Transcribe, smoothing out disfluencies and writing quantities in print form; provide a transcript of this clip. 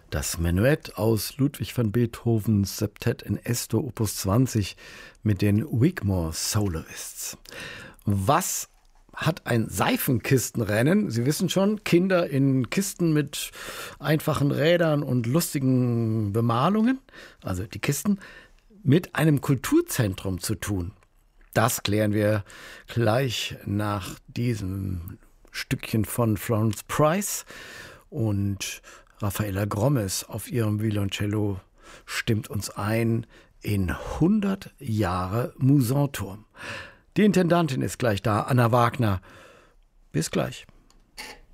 Das Menuett aus Ludwig van Beethovens Septett in Esto Opus 20 mit den Wigmore Soloists. Was hat ein Seifenkistenrennen? Sie wissen schon, Kinder in Kisten mit einfachen Rädern und lustigen Bemalungen, also die Kisten, mit einem Kulturzentrum zu tun? Das klären wir gleich nach diesem Stückchen von Florence Price. Und Raffaella Grommes auf ihrem Violoncello stimmt uns ein in 100 Jahre Musanturm. Die Intendantin ist gleich da, Anna Wagner. Bis gleich.